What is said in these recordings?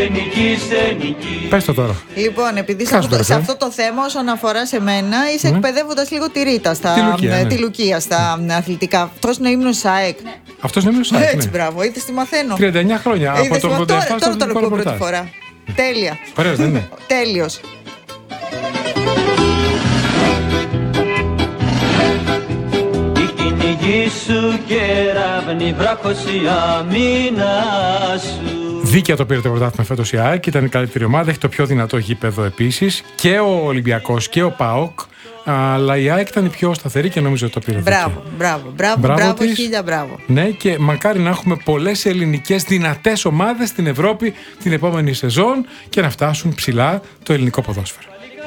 Πες το τώρα. Λοιπόν, επειδή σε αυτό το θέμα, όσον αφορά σε μένα, είσαι εκπαιδεύοντας λίγο τη Ρίτα, τη Λουκία, στα αθλητικά. Αυτός είναι ο ύμνος της ΑΕΚ. Αυτός είναι ο ύμνος της ΑΕΚ. Έτσι, μπράβο, είδες τι μαθαίνω. 39 χρόνια από το 87 τώρα το ακούω πρώτη φορά. Τέλεια. Ωραίος, δεν είναι? Τέλειος. Δίκαια το πήρε το πρωτάθλημα φέτος η ΑΕΚ, ήταν η καλύτερη ομάδα, έχει το πιο δυνατό γήπεδο επίσης. Και ο Ολυμπιακός και ο ΠΑΟΚ. Αλλά η ΑΕΚ ήταν η πιο σταθερή και νομίζω ότι το πήρε. Μπράβο, χίλια μπράβο. Ναι, και μακάρι να έχουμε πολλές ελληνικές δυνατές ομάδες στην Ευρώπη την επόμενη σεζόν και να φτάσουν ψηλά το ελληνικό ποδόσφαιρο.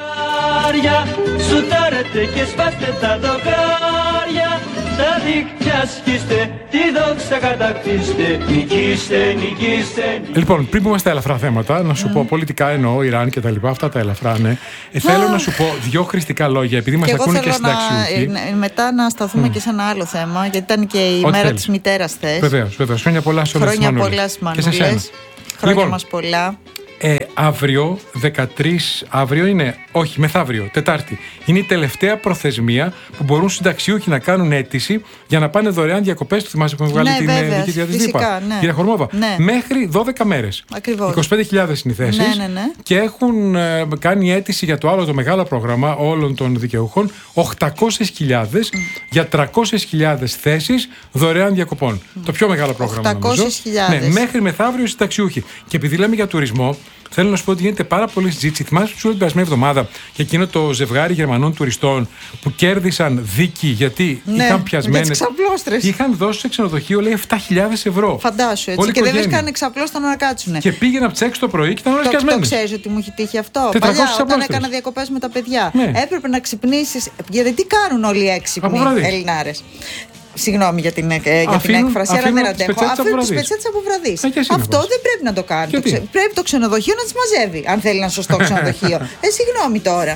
Σουτάρετε και σπάστε τα δοκάρια, τα δίκτυα σκίστε, τη δόξα κατακτήστε, νικήστε. Λοιπόν, πριν πούμε στα ελαφρά θέματα, να σου πω πολιτικά εννοώ, Ιράν και τα λοιπά, αυτά τα ελαφρά, ναι. Θέλω να σου πω δύο χρηστικά λόγια, επειδή μας ακούνε και συνταξιούχοι. Μετά να σταθούμε και σε ένα άλλο θέμα, γιατί ήταν και η μέρα της μητέρας χθες. Βεβαίως. Χρόνια πολλά σε όλες τις μανούλες. Χρόνια πολλά στις μανούλες. Χρόνια μας πολλά. Αύριο, 13, αύριο είναι, όχι, μεθαύριο, Τετάρτη, είναι η τελευταία προθεσμία που μπορούν συνταξιούχοι να κάνουν αίτηση για να πάνε δωρεάν διακοπές. Του θυμάσαι που βγάλει την δική διαδικασία. Κυρία Χορμόβα, μέχρι 12 μέρες. Ακριβώς. 25.000 είναι οι θέσεις. Και έχουν κάνει αίτηση για το άλλο το μεγάλο πρόγραμμα όλων των δικαιούχων, 800.000 για 300.000 θέσεις δωρεάν διακοπών. Το πιο μεγάλο πρόγραμμα. 800.000. Μέχρι μεθαύριο συνταξιούχοι. Και επειδή λέμε για τουρισμό, θέλω να σου πω ότι γίνεται πάρα πολύ συζήτηση. Θυμάσαι που σου την περασμένη εβδομάδα για εκείνο το ζευγάρι Γερμανών τουριστών που κέρδισαν δίκη γιατί είχαν πιασμένες. Είχαν δώσει σε ξενοδοχείο, λέει, 7.000 ευρώ. Φαντάσου έτσι. Και δεν βρίσκαν εξαπλώστρα να κάτσουν. Και πήγαινε από τις 6 το πρωί και ήταν όλες πιασμένες. Το ξέρεις ότι μου έχει τύχει αυτό. Παλιά, όταν έκανα διακοπές με τα παιδιά, έπρεπε να ξυπνήσεις. Γιατί τι κάνουν όλοι οι έξυπνοι Ελληνάρες. Συγγνώμη για την έκφραση, αλλά δεν αντέχω. Αφήνουν τις πετσέτες από βραδείς. Αυτό δεν πρέπει να το κάνει. Πρέπει το ξενοδοχείο να τις μαζεύει, αν θέλει ένα σωστό ξενοδοχείο. Συγγνώμη τώρα.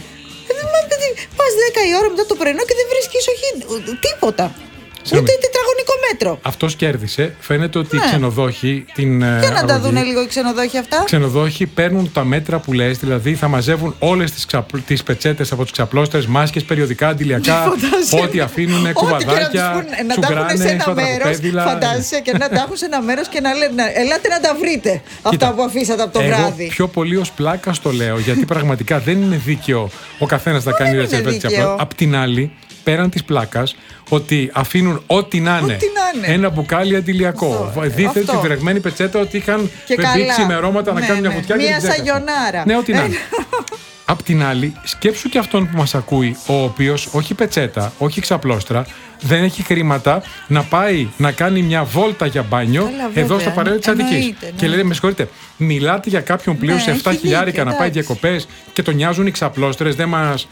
Πας 10 η ώρα μετά το πρωινό και δεν βρίσκεις τίποτα. Ούτε τετραγωνικό μέτρο. Αυτός κέρδισε. Φαίνεται ότι οι ξενοδόχοι. Για να τα δουν λίγο οι ξενοδόχοι αυτά. Οι ξενοδόχοι παίρνουν τα μέτρα που λες, δηλαδή θα μαζεύουν όλες τις πετσέτες από τους ξαπλώστερες, μάσκες, περιοδικά, αντιλιακά, ό,τι αφήνουν, κουβαδάκια, τσουγκράνες, φωτογραφέδιλα. Φαντάζεσαι και να τα έχουν σε ένα μέρος και να λένε ελάτε να τα βρείτε αυτά που αφήσατε από το βράδυ. Εγώ πιο πολύ ως πλάκα το λέω, γιατί πραγματικά δεν είναι δίκαιο ο καθένας να κάνει ρετσέπτα της απλώς. Απ' την άλλη, πέραν της πλάκας, ότι αφήνουν ό,τι να είναι. Ένα μπουκάλι αντιλιακό. Δίθεν τη βρεγμένη πετσέτα ότι είχαν μπει ξημερώματα να κάνουν μια βουτιά και μια σαγιονάρα. Ναι, ό,τι να είναι. Απ' την άλλη, σκέψου και αυτόν που μας ακούει, ο οποίος όχι πετσέτα, όχι ξαπλώστρα, δεν έχει χρήματα να πάει να κάνει μια βόλτα για μπάνιο εδώ στα παρέλια της Αττικής. Και λέει, με συγχωρείτε, μιλάτε για κάποιον πλήρως 7.000 να πάει διακοπές και τον νοιάζουν οι ξαπλώστρες, δεν μας.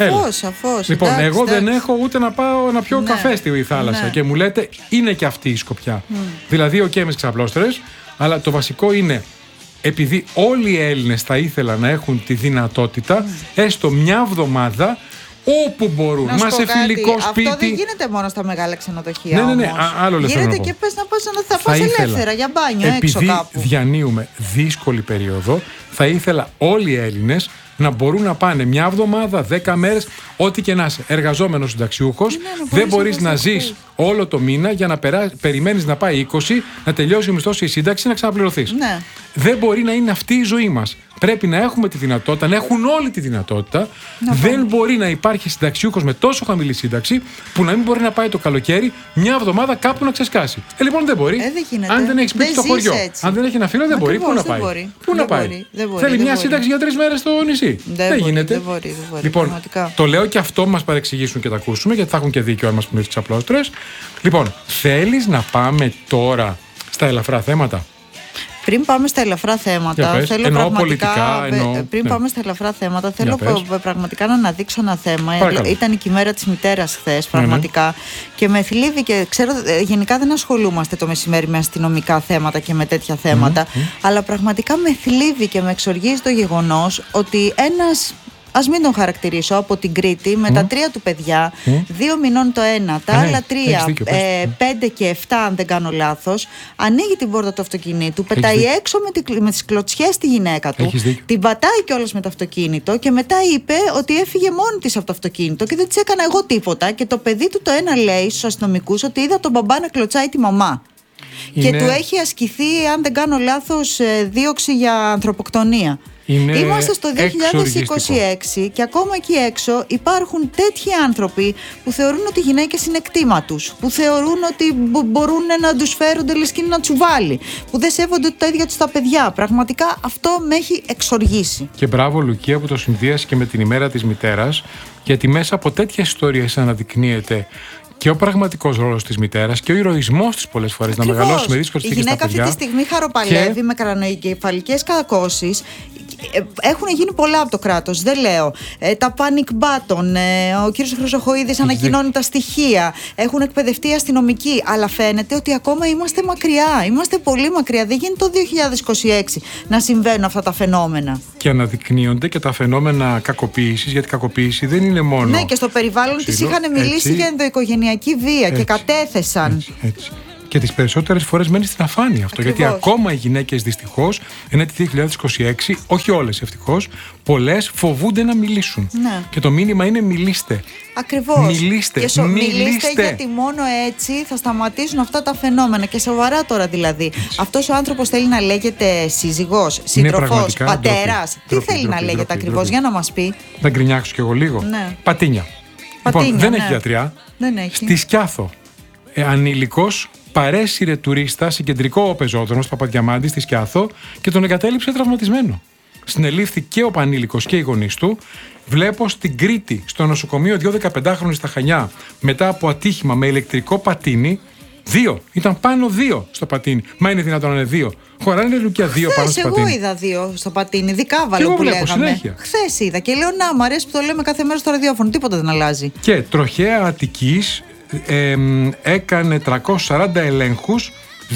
Σαφώς. Λοιπόν, εγώ δεν έχω ούτε να πάω να πιω καφέ στη θάλασσα και μου λέτε, είναι και αυτή η σκοπιά. Δηλαδή, με τις ξαπλώστρες, αλλά το βασικό είναι. Επειδή όλοι οι Έλληνες θα ήθελαν να έχουν τη δυνατότητα έστω μια εβδομάδα όπου μπορούν. Μα σε φιλικό σπίτι. Αυτό δεν γίνεται μόνο στα μεγάλα ξενοδοχεία. Ναι, άλλο λες. Γίνεται και πες να πας ελεύθερα για μπάνιο έξω κάπου. Επειδή διανύουμε δύσκολη περίοδο, θα ήθελα όλοι οι Έλληνες να μπορούν να πάνε μια εβδομάδα, 10 μέρες, ό,τι και να είσαι εργαζόμενος συνταξιούχος. Δεν μπορείς να ζεις όλο το μήνα για να περιμένεις να πάει 20, να τελειώσει ο μισθός η σύνταξη, να ξαναπληρωθείς. Δεν μπορεί να είναι αυτή η ζωή μας. Πρέπει να έχουμε τη δυνατότητα, να έχουν όλη τη δυνατότητα. Δεν μπορεί να υπάρχει συνταξιούχος με τόσο χαμηλή σύνταξη που να μην μπορεί να πάει το καλοκαίρι μια εβδομάδα κάπου να ξεσκάσει. Λοιπόν, δεν μπορεί. Αν δεν έχει σπίτι στο χωριό, αν δεν έχει ένα φίλο, δεν μπορεί. Πού να πάει. Πού να πάει. Θέλει μια σύνταξη για 3 μέρες στο νησί. Δεν γίνεται. Λοιπόν, το λέω και αυτό μας παρεξηγήσουν και τα ακούσουμε, γιατί θα έχουν και δίκιο αν μας πούνε τις ξαπλώστρες. Λοιπόν, θέλεις να πάμε τώρα στα ελαφρά θέματα? Πριν πάμε στα ελαφρά θέματα, θέλω πραγματικά να αναδείξω ένα θέμα. Ήταν και η μέρα της μητέρας χθες, πραγματικά. Και με θλίβει και ξέρω, γενικά δεν ασχολούμαστε το μεσημέρι με αστυνομικά θέματα και με τέτοια θέματα. Αλλά πραγματικά με θλίβει και με εξοργίζει το γεγονός ότι ένας ας μην τον χαρακτηρίσω, από την Κρήτη με τα 3 του παιδιά, 2 μηνών το ένα, τα άλλα 3, 5 και 7 αν δεν κάνω λάθος, ανοίγει την πόρτα του αυτοκινήτου, πετάει έξω με τις κλωτσιές τη γυναίκα του, την πατάει κιόλας με το αυτοκίνητο και μετά είπε ότι έφυγε μόνη της από το αυτοκίνητο και δεν της έκανα εγώ τίποτα, και το παιδί του το ένα λέει στους αστυνομικούς ότι είδα τον μπαμπά να κλωτσάει τη μαμά. Και του έχει ασκηθεί, αν δεν κάνω λάθος, δίωξη για ανθρωποκτονία. Είμαστε στο 2026 και ακόμα εκεί έξω υπάρχουν τέτοιοι άνθρωποι που θεωρούν ότι οι γυναίκες είναι κτήμα τους, που θεωρούν ότι μπορούν να τους φέρονται λες και είναι ένα τσουβάλι, που δεν σέβονται τα ίδια τους τα παιδιά. Πραγματικά αυτό με έχει εξοργήσει. Και μπράβο Λουκία που το συνδύασε και με την ημέρα της μητέρας, γιατί μέσα από τέτοιες ιστορίες αναδεικνύεται και ο πραγματικός ρόλος της μητέρας και ο ηρωισμός της πολλές φορές. Ακριβώς. Να μεγαλώσει με δύσκολες συνθήκες τα παιδιά. Η γυναίκα αυτή τη στιγμή χαροπαλεύει με κρανοεγκεφαλικές κακώσεις. Έχουν γίνει πολλά από το κράτος, δεν λέω. Τα panic button, ο κύριος Χρυσοχοΐδης ανακοινώνει τα στοιχεία, έχουν εκπαιδευτεί οι αστυνομικοί, αλλά φαίνεται ότι ακόμα είμαστε μακριά. Είμαστε πολύ μακριά. Δεν γίνεται το 2026 να συμβαίνουν αυτά τα φαινόμενα. Και αναδεικνύονται και τα φαινόμενα κακοποίησης, γιατί κακοποίηση δεν είναι μόνο. Ναι, και στο περιβάλλον της είχαν μιλήσει για ενδοοικογενειακή βία και κατέθεσαν. Έτσι. Και τις περισσότερες φορές μένει στην αφάνεια αυτό. Ακριβώς. Γιατί ακόμα οι γυναίκες δυστυχώς, ενώ το 2026, όχι όλες ευτυχώς, πολλές φοβούνται να μιλήσουν. Ναι. Και το μήνυμα είναι μιλήστε. Ακριβώς. Μιλήστε. Και μιλήστε, γιατί μόνο έτσι θα σταματήσουν αυτά τα φαινόμενα. Και σοβαρά τώρα δηλαδή. Έτσι. Αυτός ο άνθρωπος θέλει να λέγεται σύζυγος, σύντροφος, πατέρας. Τι θέλει να λέγεται ακριβώς, για να μας πει. Θα γκρινιάξω κι εγώ λίγο. Ναι. Πατίνια. Λοιπόν, δεν έχει γιατριά. Δεν έχει. Στη Σκιάθο, ανήλικος παρέσυρε τουρίστα σε κεντρικό πεζόδρομο στο Παπαδιαμάντη στη Σκιάθο και τον εγκατέλειψε τραυματισμένο. Συνελήφθη και ο πανήλικος και οι γονείς του. Βλέπω στην Κρήτη, στο νοσοκομείο, 2 15χρονοι στα Χανιά, μετά από ατύχημα με ηλεκτρικό πατίνι. 2. Ήταν πάνω 2 στο πατίνι. Μα είναι δυνατόν να είναι 2. Χωράνε Λουκία 2 πάνω στο πατίνι. Εγώ είδα 2 στο πατίνι, δικάβαλο που λέγαμε. Χθες είδα και λέω να μ' αρέσει που το λέμε κάθε μέρα στο ραδιόφωνο. Τίποτα δεν αλλάζει. Και τροχαία Αττικής έκανε 340 ελέγχους,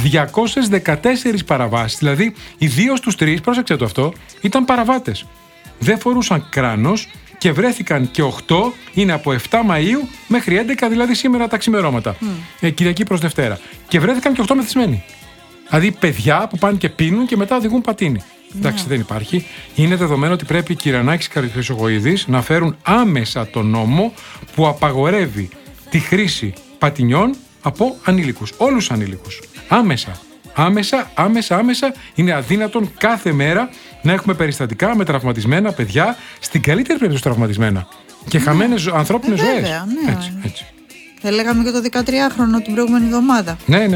214 παραβάσεις. Δηλαδή οι 2 στους 3, πρόσεξε το αυτό, ήταν παραβάτες. Δεν φορούσαν κράνος και βρέθηκαν και 8, είναι από 7 Μαΐου μέχρι 11, δηλαδή σήμερα τα ξημερώματα. Κυριακή προς Δευτέρα. Και βρέθηκαν και 8 μεθυσμένοι. Δηλαδή παιδιά που πάνε και πίνουν και μετά οδηγούν πατίνι. Εντάξει, δεν υπάρχει. Είναι δεδομένο ότι πρέπει οι Κυρανάκης και Χρυσοχοΐδης να φέρουν άμεσα τον νόμο που απαγορεύει τη χρήση πατινιών από ανήλικους. Όλους τους ανήλικους. Άμεσα. Είναι αδύνατον κάθε μέρα να έχουμε περιστατικά με τραυματισμένα παιδιά, στην καλύτερη περίπτωση τραυματισμένα. Και χαμένες ανθρώπινες ζωές. Ναι. Έτσι. Θα λέγαμε και το 13χρονο την προηγούμενη εβδομάδα. Ναι.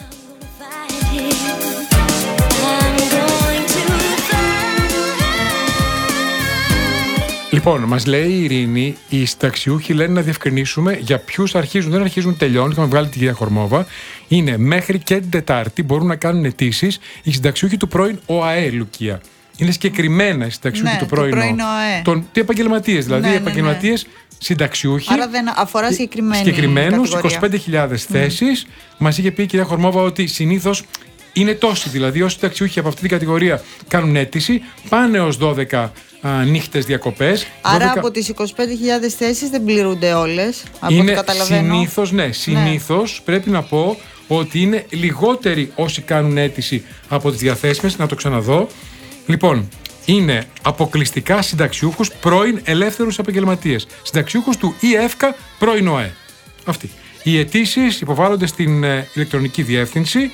Λοιπόν, μας λέει η Ειρήνη, οι συνταξιούχοι λένε να διευκρινίσουμε για ποιους αρχίζουν. Δεν αρχίζουν, τελειώνουν. Είχαμε βγάλει την κυρία Χορμόβα. Είναι μέχρι και την Τετάρτη μπορούν να κάνουν αιτήσεις οι συνταξιούχοι του πρώην ΟΑΕ, Λουκία. Είναι συγκεκριμένα οι συνταξιούχοι του πρώην ΟΑΕ. Τι επαγγελματίες, δηλαδή. Οι επαγγελματίες συνταξιούχοι. Άρα δεν αφορά συγκεκριμένους 25.000 θέσεις. Μας είχε πει η κυρία Χορμόβα ότι συνήθως είναι τόσοι. Δηλαδή, όσοι συνταξιούχοι από αυτή την κατηγορία κάνουν αίτηση, πάνε ως 12 νύχτες διακοπές. Άρα 12... από τις 25.000 θέσεις δεν πληρούνται όλες, από ό,τι καταλαβαίνω. Συνήθως πρέπει να πω ότι είναι λιγότεροι όσοι κάνουν αίτηση από τις διαθέσιμες. Να το ξαναδώ. Λοιπόν, είναι αποκλειστικά συνταξιούχους πρώην ελεύθερους επαγγελματίες. Συνταξιούχους του ΙΕΦΚΑ πρώην ΟΑΕ. Αυτοί. Οι αιτήσεις υποβάλλονται στην ηλεκτρονική διεύθυνση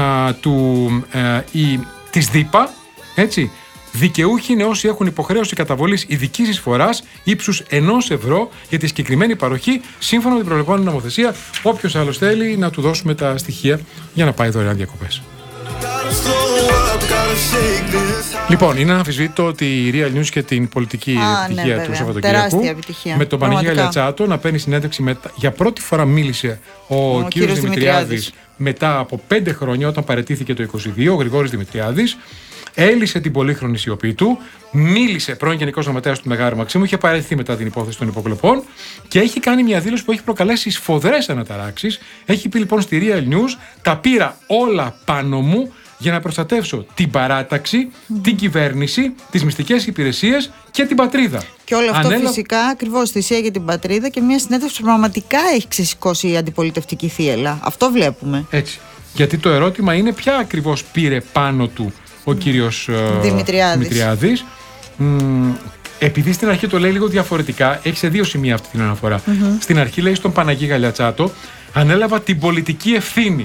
της ΔΥΠΑ, έτσι. Δικαιούχοι είναι όσοι έχουν υποχρέωση καταβολής ειδικής εισφοράς ύψους 1 ευρώ για τη συγκεκριμένη παροχή, σύμφωνα με την προβλεπόμενη νομοθεσία. Όποιος άλλος θέλει να του δώσουμε τα στοιχεία για να πάει δωρεάν διακοπές. Λοιπόν, είναι αναμφισβήτητο ότι η Real News και την πολιτική επιτυχία του Σαββατοκύριακου, με τον Παναγία Γαλιατσάτο να παίρνει συνέντευξη για πρώτη φορά μίλησε ο κύριος Δημητριάδης μετά από 5 χρόνια, όταν παραιτήθηκε το 22, ο Γρηγόρης Δημητριάδης. Έλυσε την πολύχρονη σιωπή του, μίλησε πρώην Γενικός Γραμματέας του Μεγάρου Μαξίμου, είχε παραιτηθεί μετά την υπόθεση των υποκλοπών και έχει κάνει μια δήλωση που έχει προκαλέσει σφοδρές αναταράξεις. Έχει πει λοιπόν στη Real News: τα πήρα όλα πάνω μου, για να προστατεύσω την παράταξη, την κυβέρνηση, τις μυστικές υπηρεσίες και την πατρίδα. Και όλο αυτό φυσικά ακριβώς θυσία για την πατρίδα και μια συνέντευξη που πραγματικά έχει ξεσηκώσει η αντιπολιτευτική θύελλα. Αυτό βλέπουμε. Έτσι. Γιατί το ερώτημα είναι ποια ακριβώς πήρε πάνω του ο κύριος Δημητριάδης. Επειδή στην αρχή το λέει λίγο διαφορετικά, έχει σε δύο σημεία αυτή την αναφορά. Στην αρχή λέει στον Παναγί Γαλιατσάτο, ανέλαβα την πολιτική ευθύνη.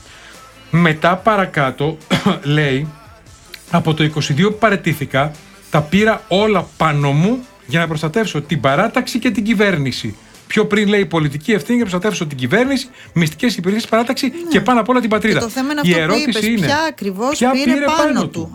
Μετά παρακάτω λέει, από το 22 που παραιτήθηκα, τα πήρα όλα πάνω μου για να προστατεύσω την παράταξη και την κυβέρνηση. Πιο πριν λέει πολιτική ευθύνη για να προστατεύσω την κυβέρνηση, μυστικές υπηρεσίες, παράταξη και πάνω απ' όλα την πατρίδα. Και το θέμα είναι αυτό που είπες, είναι ποια ακριβώς πήρε πάνω του.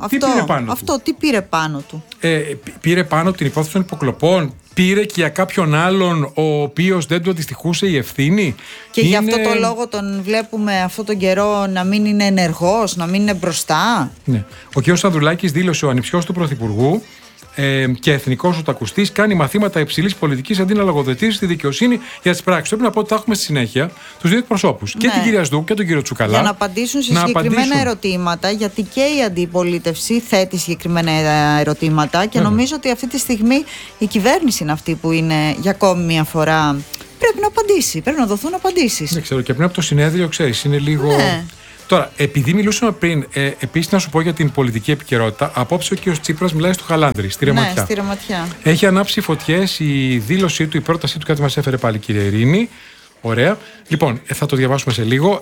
Τι πήρε πάνω του. Πήρε πάνω την υπόθεση των υποκλοπών. Πήρε και για κάποιον άλλον ο οποίος δεν του αντιστοιχούσε η ευθύνη. Και γι' αυτό το λόγο τον βλέπουμε αυτόν τον καιρό να μην είναι ενεργός, να μην είναι μπροστά. Ναι. Ο κ. Ανδρουλάκης δήλωσε ο ανιψιός του Πρωθυπουργού και εθνικός οτακουστής κάνει μαθήματα υψηλής πολιτικής αντί να λογοδοτήσει στη δικαιοσύνη για τις πράξεις. Πρέπει να πω ότι θα έχουμε στη συνέχεια τους δύο εκπροσώπους, και την κυρία Σδού και τον κύριο Τσουκαλά. Για να απαντήσουν σε συγκεκριμένα ερωτήματα, γιατί και η αντιπολίτευση θέτει συγκεκριμένα ερωτήματα και νομίζω ότι αυτή τη στιγμή η κυβέρνηση είναι αυτή που είναι για ακόμη μια φορά. Πρέπει να απαντήσει, πρέπει να δοθούν απαντήσεις. Δεν ξέρω, και πριν από το συνέδριο, ξέρεις, είναι λίγο. Ναι. Τώρα, επειδή μιλούσαμε πριν, επίσης να σου πω για την πολιτική επικαιρότητα, απόψε ο κ. Τσίπρας μιλάει στο Χαλάνδρι, στη Ρεματιά. Ναι, στη Ρεματιά. Έχει ανάψει φωτιές η δήλωσή του, η πρότασή του, κάτι μας έφερε πάλι, κυρία Ειρήνη. Ωραία. Λοιπόν, θα το διαβάσουμε σε λίγο.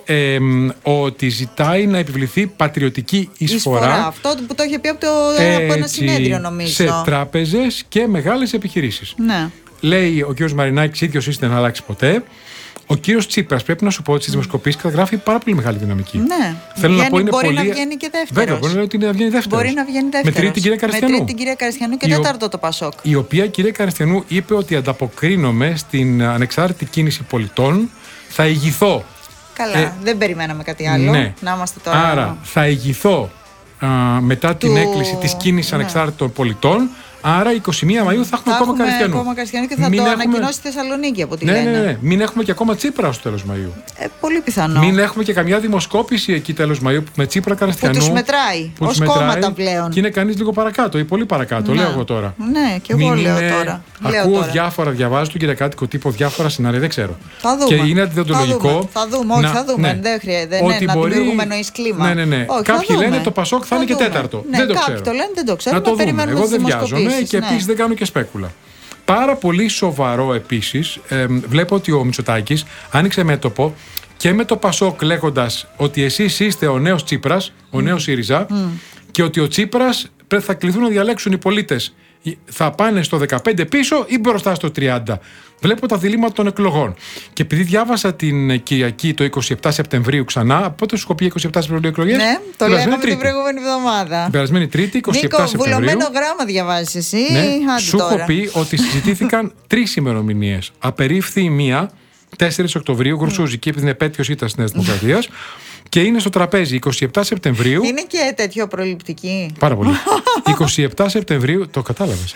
Ότι ζητάει να επιβληθεί πατριωτική εισφορά. Αυτό που το είχε πει από ένα συνέδριο, νομίζω. Σε τράπεζες και μεγάλες επιχειρήσεις. Ναι. Λέει ο κ. Μαρινάκης, ίδιος είστε, να αλλάξει ποτέ. Ο κύριος Τσίπρας, πρέπει να σου πω ότι στις δημοσκοπήσεις καταγράφει πάρα πολύ μεγάλη δυναμική. Ναι. Θέλω να πω, είναι μπορεί να βγαίνει και δεύτερος. Βέβαια, μπορεί να βγαίνει δεύτερος. Μπορεί να βγαίνει δεύτερος. Με τρίτη την κυρία Καριστιανού. Με τρίτη την κυρία Καριστιανού και τέταρτο το Πασόκ. Η οποία κυρία Καριστιανού είπε ότι ανταποκρίνομαι στην ανεξάρτητη κίνηση πολιτών, θα ηγηθώ. Καλά, δεν περιμέναμε κάτι άλλο. Ναι. Να είμαστε τώρα. Άρα θα ηγηθώ μετά την έκκληση της κίνησης ανεξάρτητων πολιτών. Άρα 21 Μαΐου θα έχουμε ακόμα Καριστιανού. Και θα το ανακοινώσει στη Θεσσαλονίκη από ό,τι λένε. Ναι. Μην έχουμε και ακόμα Τσίπρα στο τέλος Μαΐου. Πολύ πιθανό. Μην έχουμε και καμιά δημοσκόπηση εκεί τέλος Μαΐου με Τσίπρα Καριστιανού. Που τους μετράει ως κόμματα πλέον. Και είναι κανείς λίγο παρακάτω ή πολύ παρακάτω, λέω εγώ τώρα. Ναι, και εγώ λέω τώρα. Ακούω διάφορα, διαβάζω του κυριακάτικο τύπο διάφορα σενάρια, δεν ξέρω. Θα δούμε. Και είναι αντιδοντολογικό. Θα δούμε. Δεν χρειάζεται να δημιουργούμε νοής κλίμα. Ναι. Κάποιοι λένε το Πασόκ θα είναι και τέταρτο. Δεν το ξέρω. Κάποιοι το λένε, δεν το ξέρω. Εγώ δεν βιάζομαι και επίσης δεν κάνω και σπέκουλα. Πάρα πολύ σοβαρό επίσης, βλέπω ότι ο Μητσοτάκης άνοιξε μέτωπο και με το Πασόκ λέγοντας ότι εσείς είστε ο νέος Τσίπρας, ο νέος ΣΥΡΙΖΑ, και ότι ο Τσίπρας θα κληθούν να διαλέξουν οι πολίτες. Θα πάνε στο 15 πίσω ή μπροστά στο 30. Βλέπω τα διλήμματα των εκλογών. Και επειδή διάβασα την Κυριακή το 27 Σεπτεμβρίου ξανά, πότε σου κοπεί 27 Σεπτεμβρίου εκλογές? Ναι, το λέγαμε την προηγούμενη εβδομάδα. Την περασμένη Τρίτη, 27 Σεπτεμβρίου. Βουλωμένο γράμμα διαβάζεις εσύ. Ναι, σου έχω πει ότι συζητήθηκαν 3 ημερομηνίες. Απερίφθη η μία, 4 Οκτωβρίου, γρουσούζικη, επειδή είναι επέτειος ήταν στη Νέα Δημοκρατία. Και είναι στο τραπέζι 27 Σεπτεμβρίου. Είναι και τέτοιο προληπτική. Πάρα πολύ. 27 Σεπτεμβρίου. Το κατάλαβες.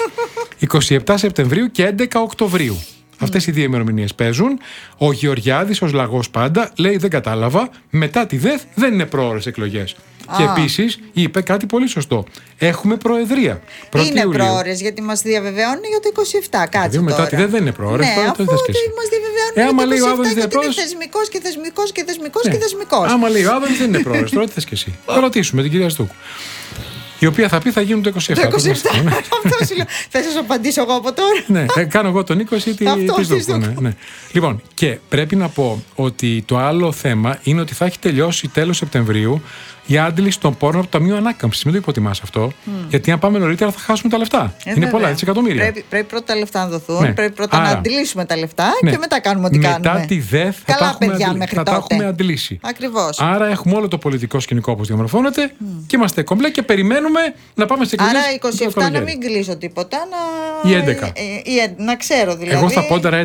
27 Σεπτεμβρίου και 11 Οκτωβρίου. Αυτές οι δύο ημερομηνίες παίζουν. Ο Γεωργιάδης, ως λαγός πάντα, λέει: δεν κατάλαβα. Μετά τη ΔΕΘ δεν είναι προώρες εκλογές. Και επίσης είπε κάτι πολύ σωστό. Έχουμε προεδρία. Είναι προώρες, γιατί μας διαβεβαιώνουν για το 27. Κάτσε τώρα. Μετά τη ΔΕΘ δεν είναι προώρες. Ναι, αφού μας διαβεβαιώνουν για το 27, γιατί είναι θεσμικός και θεσμικός και θεσμικός και θεσμικός. Άμα λέει ο Άδωνης δεν είναι προώρες. Τώρα τι θες και εσύ? Θα ρωτήσουμε την κυρία Στούκου. Η οποία θα πει θα γίνουν το 27. Το 27. Αυτό σου λέω. Θες να σου απαντήσω εγώ από τώρα? Ναι, κάνω εγώ τον 20 ή τη Στούκου. Λοιπόν, και πρέπει να πω ότι το άλλο θέμα είναι ότι θα έχει τελειώσει τέλος Σεπτεμβρίου η άντληση των πόρων από το Ταμείο Ανάκαμψης. Μην το υποτιμάς αυτό. Γιατί αν πάμε νωρίτερα θα χάσουμε τα λεφτά. Είναι πολλά, δισεκατομμύρια. Πρέπει πρώτα τα λεφτά να δοθούν. Πρέπει πρώτα να αντλήσουμε τα λεφτά και μετά κάνουμε ό,τι κάνουμε. Μετά τη ΔΕΘ θα τα έχουμε αντλήσει. Ακριβώς. Άρα έχουμε όλο το πολιτικό σκηνικό όπως διαμορφώνεται και είμαστε κομπλέ και περιμένουμε να πάμε σε εκλογές. Άρα 27 να μην κλείσω τίποτα. Ή 11. Να ξέρω δηλαδή. Εγώ θα πόνταρα 11.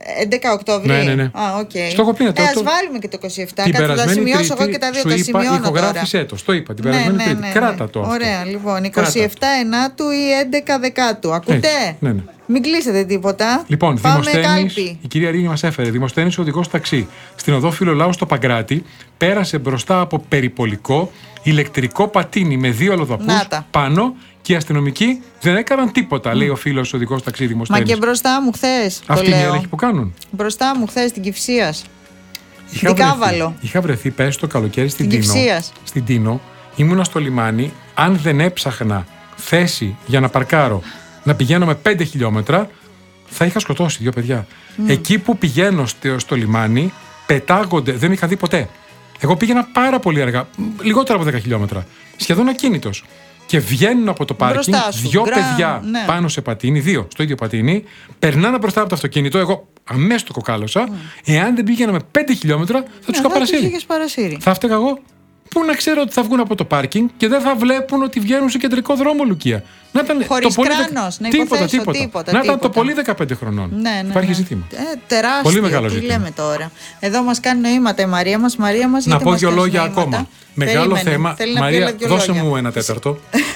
11 Οκτώβρη. Ναι. Okay. Στο έχω πει να ας βάλουμε και το 27. Κάτσε να σημειώσω εγώ και τα δύο. Σου είπα, ηχογράφησέ το. Το είπα την περασμένη Τρίτη. Κράτα το. Ωραία, λοιπόν. 27 Ενάτου ή 11 Δεκάτου. Ακούτε? Ναι. Μην κλείσετε τίποτα. Λοιπόν, Δημοσθένης, η κυρία Ρίνη μας έφερε. Δημοσθένης οδηγός ταξί. Στην οδό Φιλολάου στο Παγκράτη πέρασε μπροστά από περιπολικό ηλεκτρικό πατίνι με 2 αλλοδαπούς πάνω και οι αστυνομικοί δεν έκαναν τίποτα, λέει ο φίλος οδηγός ταξί Δημοσθένης. Μα και μπροστά μου χθες. Αυτή είναι η έλεγχη που κάνουν. Μπροστά μου χθες στην Κυφσίας. Στην Κάβαλο. Είχα βρεθεί πέρσι το καλοκαίρι στην Τίνο. Ήμουνα στο λιμάνι. Αν δεν έψαχνα θέση για να παρκάρω, να πηγαίνω με 5 χιλιόμετρα, θα είχα σκοτώσει 2 παιδιά. Εκεί που πηγαίνω στο λιμάνι, πετάγονται, δεν είχα δει ποτέ. Εγώ πήγαινα πάρα πολύ αργά, λιγότερα από 10 χιλιόμετρα, σχεδόν ακίνητος. Και βγαίνουν από το πάρκινγκ 2 παιδιά πάνω σε πατίνι, 2 στο ίδιο πατίνι, περνάνε μπροστά από το αυτοκίνητο. Εγώ αμέσως το κοκάλωσα. Εάν δεν πήγαινα με 5 χιλιόμετρα, θα τους είχα παρασύρει. Θα έφταιγα εγώ. Πού να ξέρω ότι θα βγουν από το πάρκινγκ και δεν θα βλέπουν ότι βγαίνουν σε κεντρικό δρόμο, Λουκία. Χωρίς κράνος, να υποθέσω τίποτα. Να ήταν το πολύ 15 χρονών. Ναι. Υπάρχει ζήτημα. Τεράστιο. Πολύ μεγάλο ζήτημα. Τι λέμε τώρα. Εδώ μας κάνει νοήματα η Μαρία μας. Να πω 2 λόγια ακόμα. Μεγάλο θέμα. Μαρία, δώσε μου 1/4.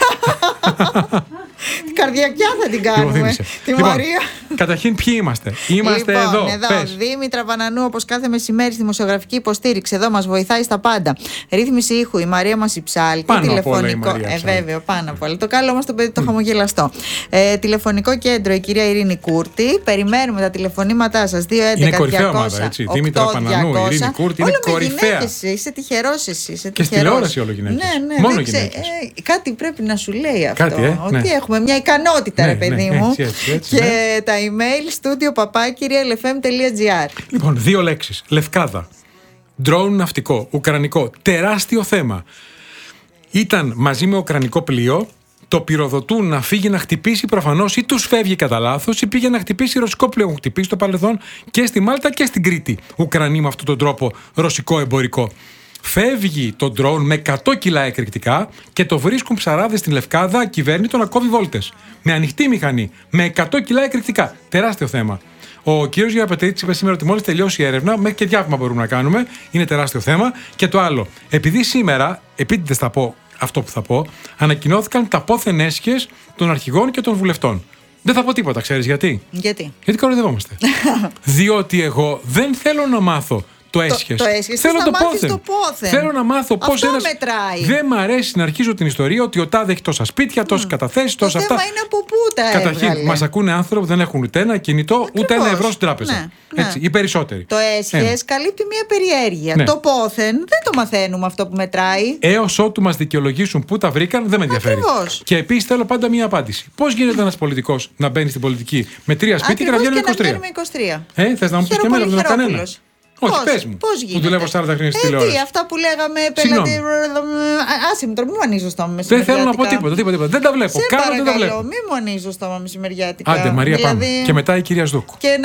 Την καρδιακιά θα την κάνουμε. Τη Μαρία. Καταρχήν, ποιοι είμαστε? Είμαστε εδώ. Δήμητρα Βανανού, όπως κάθε μεσημέρι στη δημοσιογραφική υποστήριξη. Εδώ μας βοηθάει στα πάντα. Ρύθμιση ήχου η Μαρία μας η Ψάλτη. Τηλεφωνικό. Βέβαια, πάνω απ' όλα. Το καλό μας το παιδί το χαμογελαστό. Τηλεφωνικό κέντρο η κυρία Ειρήνη Κούρτη. Περιμένουμε τα τηλεφωνήματά σας. 211-200. Είναι κορυφαία ομάδα, έτσι. Δήμητρα Βανανού, Ειρήνη Κούρτη. Είναι κορυφαία. Είσαι τυχερός εσύ. Και στη τηλεόραση όλο γυναίκες. Ναι, μόνο γυναίκες. Κάτι πρέπει να σου λέει αυτό. Ότι έχουμε μια ικανότητα, ρε παιδί μου. Έτσι, και τα email studio@lfm.gr. Λοιπόν, 2 λέξεις. Λευκάδα. Ντρόουν ναυτικό. Ουκρανικό. Τεράστιο θέμα. Ήταν μαζί με ουκρανικό πλοίο. Το πυροδοτούν να φύγει να χτυπήσει προφανώς, ή τους φεύγει κατά λάθος, ή πήγε να χτυπήσει ρωσικό πλοίο. Έχουν χτυπήσει στο παρελθόν και στη Μάλτα και στην Κρήτη. Ουκρανοί με αυτόν τον τρόπο ρωσικό εμπορικό. Φεύγει το ντρόουν με 100 κιλά εκρηκτικά και το βρίσκουν ψαράδες στην Λευκάδα ακυβέρνητο να κόβει βόλτες. Με ανοιχτή μηχανή, με 100 κιλά εκρηκτικά. Τεράστιο θέμα. Ο κύριος Γεραπετρίτης είπε σήμερα ότι μόλις τελειώσει η έρευνα, μέχρι και διάβημα μπορούμε να κάνουμε. Είναι τεράστιο θέμα. Και το άλλο, επειδή σήμερα, επίτηδες θα πω αυτό που θα πω, ανακοινώθηκαν τα πόθεν έσχες των αρχηγών και των βουλευτών. Δεν θα πω τίποτα, ξέρεις γιατί? Γιατί κοροϊδευόμαστε. Διότι εγώ δεν θέλω να μάθω το έσχες. Θέλω το πόθεν. Θέλω να μάθω πώς ένας... μετράει. Δεν μ' αρέσει να αρχίζω την ιστορία ότι ο τάδε έχει τόσα σπίτια, τόσες καταθέσεις, τόσα αυτά. Το θέμα είναι από πού τα έβγαλε. Καταρχήν, μας ακούνε άνθρωποι που δεν έχουν ούτε ένα κινητό, ούτε ένα ευρώ στην τράπεζα. Έτσι, οι περισσότεροι. Το έσχες καλύπτει μια περιέργεια. Το πόθεν δεν το μαθαίνουμε αυτό που μετράει. Έως ότου μας δικαιολογήσουν πού τα βρήκαν, δεν με ενδιαφέρει. Και επίσης θέλω πάντα μια απάντηση. Πώς γίνεται ένας πολιτικός να μπαίνει στην πολιτική με 3 σπίτια και να βγαίνουν 23? Θες να μου πεις και εμένα που δεν έχω κανένα? Όχι, πες μου. Πώς γίνεται? Που δουλεύω 40 χρόνια στη τηλεόραση. Αυτά που λέγαμε πελάτη. Άσε μου τώρα, μην μου ανοίγεις το στόμα μεσημεριάτικα. Δεν θέλω να πω τίποτα. Δεν τα βλέπω. Κάνω δεν τα βλέπω. Μην μου ανοίγεις το στόμα μεσημεριάτικα. Άντε, Μαρία, πάμε. Και μετά η κυρία Σδούκου. Και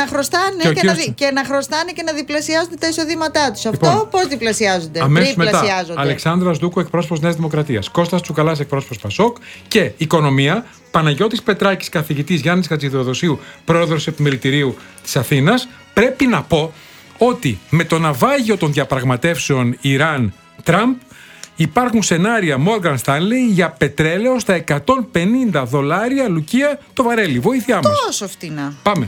να χρωστάνε και να διπλασιάζονται τα εισοδήματά τους. Αυτό πώς διπλασιάζονται? Αμέσως μετά. Αλεξάνδρα Σδούκου, εκπρόσωπος Νέας Δημοκρατίας. Κώστας Τσουκαλάς, εκπρόσωπος Πασόκ. Και οικονομία. Παναγιώτης Πετράκης, καθηγητής. Γιάννης Χατζηδεοδοσίου, πρόεδρος Επιμελητηρίου της Αθήνας. Πρέπει να πω ότι με το ναυάγιο των διαπραγματεύσεων Ιράν-Τραμπ υπάρχουν σενάρια Morgan Stanley για πετρέλαιο στα $150, Λουκία, το βαρέλι. Βοήθειά μας. Τόσο φτηνά. Πάμε.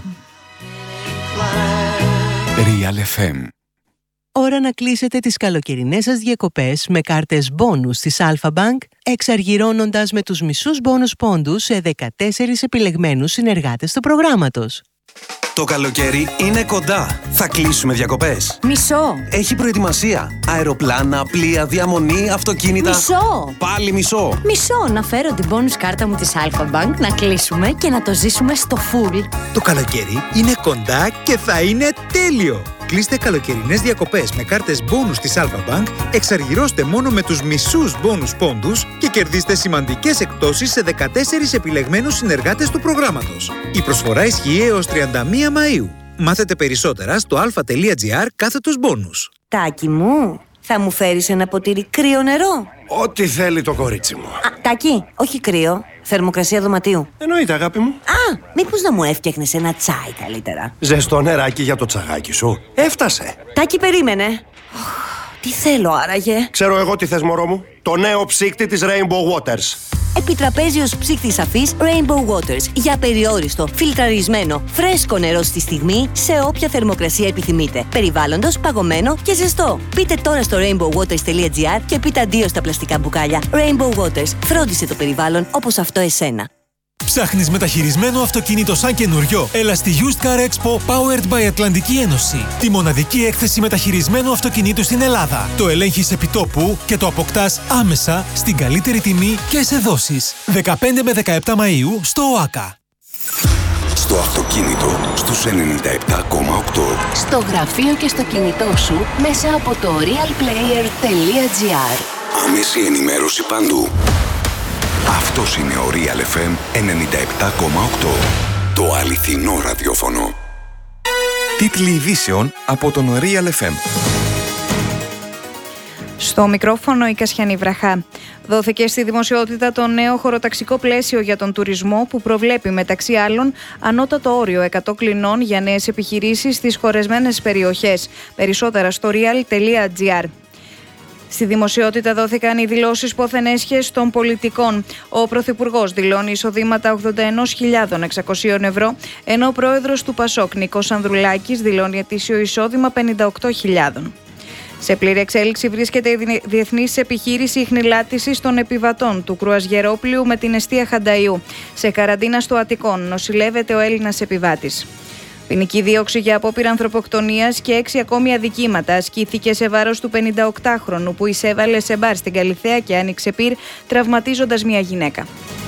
Real FM. Ώρα να κλείσετε τις καλοκαιρινές σας διακοπές με κάρτες μπόνους της Alpha Bank, εξαργυρώνοντας με τους μισούς μπόνους πόντους σε 14 επιλεγμένους συνεργάτες του προγράμματος. Το καλοκαίρι είναι κοντά. Θα κλείσουμε διακοπές. Μισό. Έχει προετοιμασία. Αεροπλάνα, πλοία, διαμονή, αυτοκίνητα. Μισό. Πάλι μισό. Μισό. Να φέρω την bonus κάρτα μου της Alpha Bank, να κλείσουμε και να το ζήσουμε στο full. Το καλοκαίρι είναι κοντά και θα είναι τέλειο. Κλείστε καλοκαιρινές διακοπές με κάρτες μπόνους της Alpha Bank, εξαργυρώστε μόνο με τους μισούς μπόνους πόντους και κερδίστε σημαντικές εκπτώσεις σε 14 επιλεγμένους συνεργάτες του προγράμματος. Η προσφορά ισχύει έως 31 Μαΐου. Μάθετε περισσότερα στο alpha.gr/bonus. Τάκη μου, θα μου φέρεις ένα ποτήρι κρύο νερό? Ό,τι θέλει το κορίτσι μου. Τάκη, όχι κρύο, Θερμοκρασία δωματίου. Εννοείται, αγάπη μου. Α, μήπως να μου έφτιαχνες ένα τσάι καλύτερα? Ζεστό νεράκι για το τσαγάκι σου. Έφτασε. Τάκη, περίμενε. Τι θέλω άραγε? Ξέρω εγώ τι θες, μωρό μου. Το νέο ψύκτη της Rainbow Waters. Επιτραπέζιος ψύκτης αφής Rainbow Waters. Για περιόριστο, φιλτραρισμένο, φρέσκο νερό στη στιγμή, σε όποια θερμοκρασία επιθυμείτε. Περιβάλλοντος, παγωμένο και ζεστό. Μπείτε τώρα στο rainbowwaters.gr και πείτε αντίο στα πλαστικά μπουκάλια. Rainbow Waters. Φρόντισε το περιβάλλον όπως αυτό εσένα. Ψάχνεις μεταχειρισμένο αυτοκίνητο σαν καινούριο? Έλα στη Used Car Expo Powered by Ατλαντική Ένωση. Τη μοναδική έκθεση μεταχειρισμένου αυτοκινήτου στην Ελλάδα. Το ελέγχεις επιτόπου και το αποκτάς άμεσα στην καλύτερη τιμή και σε δόσεις. 15 με 17 Μαΐου στο ΟΑΚΑ. Στο αυτοκίνητο στους 97,8. Στο γραφείο και στο κινητό σου μέσα από το realplayer.gr. Άμεση ενημέρωση παντού. Αυτός είναι ο Real FM 97,8. Το αληθινό ραδιόφωνο. Τίτλοι ειδήσεων από τον Real FM. Στο μικρόφωνο η Κασιανή Βραχά. Δόθηκε στη δημοσιότητα το νέο χωροταξικό πλαίσιο για τον τουρισμό που προβλέπει μεταξύ άλλων ανώτατο όριο 100 κλινών για νέες επιχειρήσεις στις χωρισμένες περιοχές. Περισσότερα στο real.gr. Στη δημοσιότητα δόθηκαν οι δηλώσεις πόθεν έσχες των πολιτικών. Ο Πρωθυπουργός δηλώνει εισοδήματα 81.600 ευρώ, ενώ ο Πρόεδρος του ΠΑΣΟΚ Νίκος Ανδρουλάκης δηλώνει ετήσιο εισόδημα 58.000. Σε πλήρη εξέλιξη βρίσκεται η διεθνής επιχείρηση ιχνηλάτησης των επιβατών του κρουαζιερόπλοιου με την εστία Χανταϊού. Σε καραντίνα στο Αττικό νοσηλεύεται ο Έλληνας επιβάτης. Ποινική δίωξη για απόπειρα ανθρωποκτονίας και 6 ακόμη αδικήματα ασκήθηκε σε βάρος του 58χρονου που εισέβαλε σε μπαρ στην Καλιθέα και άνοιξε πυρ, τραυματίζοντας μια γυναίκα.